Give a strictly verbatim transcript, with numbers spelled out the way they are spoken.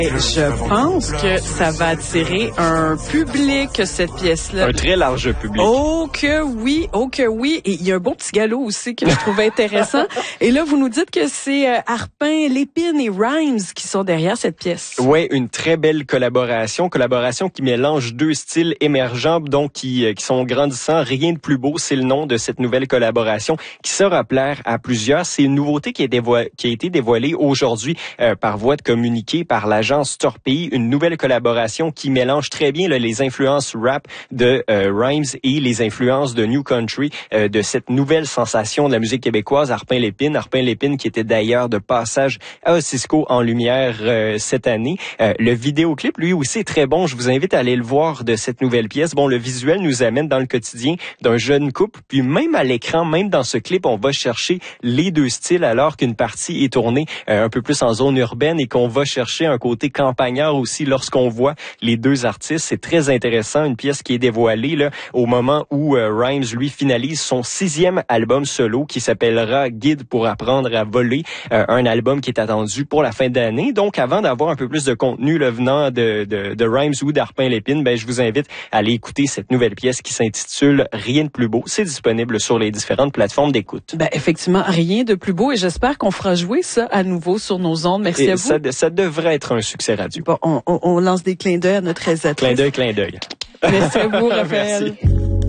Et je pense que ça va attirer un public, cette pièce-là. Un très large public. Oh que oui, oh que oui. Et il y a un beau petit galop aussi que je trouve intéressant. Et là, vous nous dites que c'est euh, Harpin, Lépine et Rhymes qui sont derrière cette pièce. Oui, une très belle collaboration. Collaboration qui mélange deux styles émergents, donc qui, euh, qui sont grandissants. Rien de plus beau, c'est le nom de cette nouvelle collaboration qui saura plaire à plusieurs. C'est une nouveauté qui, est dévo- qui a été dévoilée aujourd'hui euh, par voie de communiqué par l'agence Torpille, une nouvelle collaboration qui mélange très bien là, les influences rap de euh, Rhymes et les influences de New Country, euh, de cette nouvelle sensation de la musique québécoise, Harpin Lépine. Harpin Lépine qui était d'ailleurs de passage à Cisco en lumière euh, cette année. Euh, le vidéoclip, lui aussi, est très bon. Je vous invite à aller le voir de cette nouvelle pièce. Bon, le visuel nous amène dans le quotidien d'un jeune couple, puis même à l'écran, même dans ce clip, on va chercher les deux styles alors qu'une partie est tournée euh, un peu plus en zone urbaine et qu'on va chercher un côté campagnard aussi lorsqu'on voit les deux artistes. C'est très intéressant, une pièce qui est dévoilée là au moment où euh, Rhymes, lui, finalise son sixième album solo qui s'appellera Guide pour apprendre à voler, euh, un album qui est attendu pour la fin d'année. Donc, avant d'avoir un peu plus de contenu là, venant de, de, de Rhymes ou d'Harpin Lépine, ben, je vous invite à aller écouter cette nouvelle pièce qui s'intitule Rien de plus beau. C'est disponible sur les différentes plateformes d'écoute. Ben, effectivement, rien de plus beau et j'espère qu'on fera jouer ça à nouveau sur nos ondes. Merci et à vous. Ça, ça devrait être un succès radio. Bon, on, on, on lance des clins d'œil à notre réalisatrice. Clin d'œil, clin d'œil. Merci à vous, Raphaël. Merci.